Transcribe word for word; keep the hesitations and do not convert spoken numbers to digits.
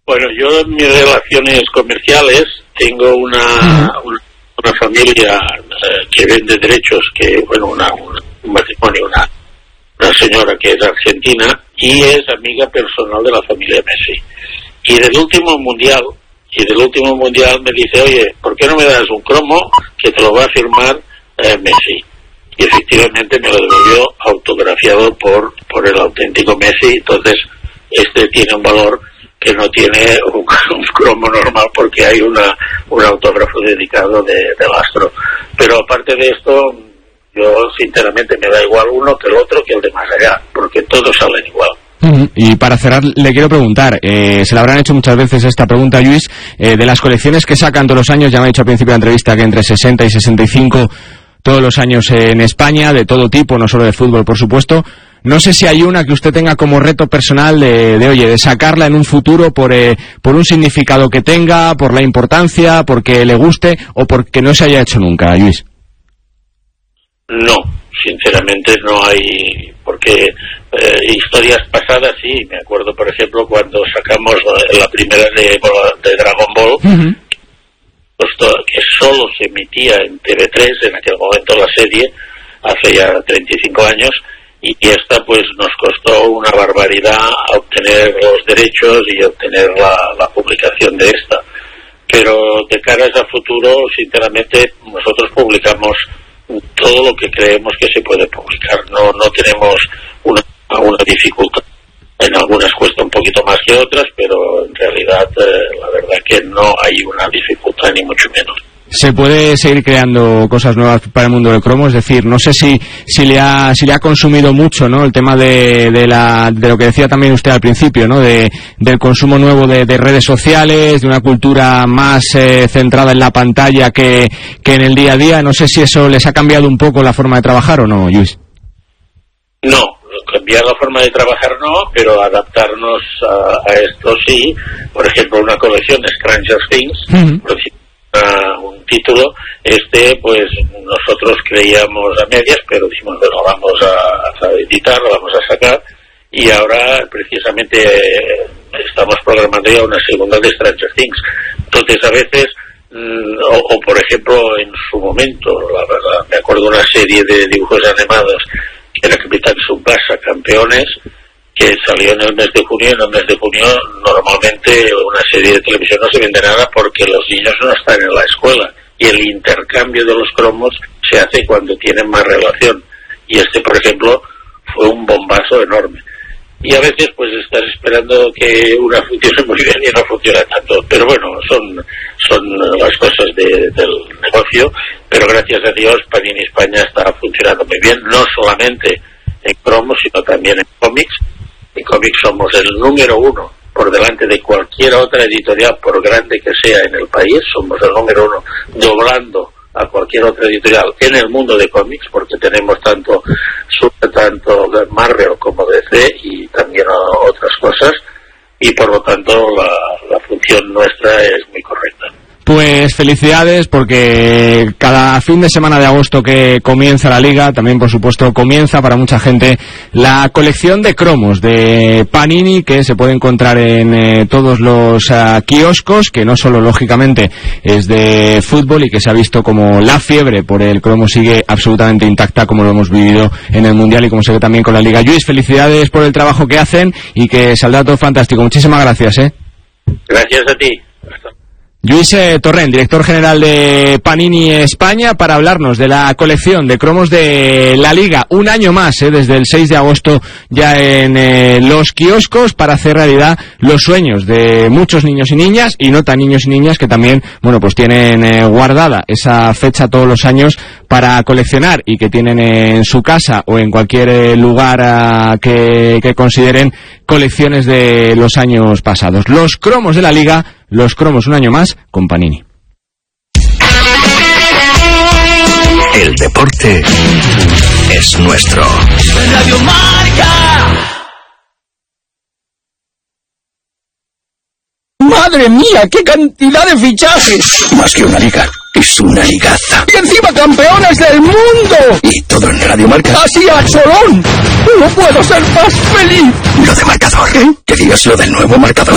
Bueno, yo en mis relaciones comerciales tengo una, una, una familia eh, que vende derechos, que bueno, una, una, un matrimonio, una, una señora que es argentina y es amiga personal de la familia Messi. Y del último mundial, y del último mundial me dice, oye, ¿por qué no me das un cromo que te lo va a firmar eh, Messi? Y efectivamente me lo devolvió autografiado por, por el auténtico Messi. Entonces este tiene un valor que no tiene un, un cromo normal porque hay una un autógrafo dedicado de, del astro. Pero aparte de esto, yo sinceramente me da igual uno que el otro que el de más allá, porque todos salen igual. Y para cerrar, le quiero preguntar, eh, se le habrán hecho muchas veces esta pregunta, Lluís, eh, de las colecciones que sacan todos los años. Ya me ha dicho al principio de la entrevista que entre sesenta y sesenta y cinco todos los años en España, de todo tipo, no solo de fútbol, por supuesto. No sé si hay una que usted tenga como reto personal de, de oye, de sacarla en un futuro por, eh, por un significado que tenga, por la importancia, porque le guste o porque no se haya hecho nunca, Lluís. No, sinceramente no hay, porque eh, historias pasadas sí, me acuerdo por ejemplo cuando sacamos la primera de, de Dragon Ball, uh-huh. pues to, que solo se emitía en T V tres, en aquel momento la serie, hace ya treinta y cinco años, y esta pues nos costó una barbaridad obtener los derechos y obtener la, la publicación de esta. Pero de caras a futuro, sinceramente, nosotros publicamos todo lo que creemos que se puede publicar. No no tenemos una, una dificultad. En algunas cuesta un poquito más que otras, pero en realidad eh, la verdad que no hay una dificultad ni mucho menos. Se puede seguir creando cosas nuevas para el mundo del cromo, es decir, no sé si si le ha si le ha consumido mucho, ¿no? El tema de de la de lo que decía también usted al principio, ¿no? De del consumo nuevo de, de redes sociales, de una cultura más eh, centrada en la pantalla que que en el día a día. No sé si eso les ha cambiado un poco la forma de trabajar o no, Lluís. No, cambiar la forma de trabajar no, pero adaptarnos a, a esto sí. Por ejemplo, una colección de Stranger Things, uh-huh. por ejemplo, Uh, un título, este pues nosotros creíamos a medias, pero dijimos, bueno, vamos a, a editar, lo vamos a sacar, y ahora precisamente eh, estamos programando ya una segunda de Stranger Things. Entonces a veces mm, o, o por ejemplo en su momento, la verdad, me acuerdo de una serie de dibujos animados que era Capitán Tsubasa Campeones, que salió en el mes de junio. En el mes de junio normalmente una serie de televisión no se vende nada porque los niños no están en la escuela y el intercambio de los cromos se hace cuando tienen más relación, y este por ejemplo fue un bombazo enorme. Y a veces pues estás esperando que una funcione muy bien y no funciona tanto, pero bueno, son son las cosas de, del negocio, pero gracias a Dios Panini España está funcionando muy bien, no solamente en cromos sino también en cómics. En cómics somos el número uno por delante de cualquier otra editorial, por grande que sea en el país. Somos el número uno, doblando a cualquier otra editorial en el mundo de cómics, porque tenemos tanto tanto Marvel como D C y también otras cosas, y por lo tanto la, la función nuestra es muy correcta. Pues felicidades, porque cada fin de semana de agosto que comienza la Liga, también por supuesto comienza para mucha gente la colección de cromos de Panini, que se puede encontrar en eh, todos los uh, kioscos, que no solo lógicamente es de fútbol y que se ha visto como la fiebre por el cromo sigue absolutamente intacta, como lo hemos vivido en el Mundial y como se ve también con la Liga. Lluís, felicidades por el trabajo que hacen y que saldrá todo fantástico. Muchísimas gracias, ¿eh? Gracias a ti. Lluís eh, Torrent, director general de Panini España, para hablarnos de la colección de cromos de la Liga. Un año más, eh, desde el seis de agosto ya en eh, los kioscos, para hacer realidad los sueños de muchos niños y niñas, y no tan niños y niñas que también, bueno, pues tienen eh, guardada esa fecha todos los años para coleccionar y que tienen en su casa o en cualquier eh, lugar a, que, que consideren colecciones de los años pasados. Los cromos de la Liga, los cromos un año más con Panini. El deporte es nuestro. Radio Marca. ¡Madre mía! ¡Qué cantidad de fichajes! Más que una liga, es una ligaza. ¡Y encima campeones del mundo! Y todo en Radio Marca. ¡Así a cholón! ¡No puedo ser más feliz! Lo de marcador. ¿Eh? ¿Querías lo del nuevo marcador?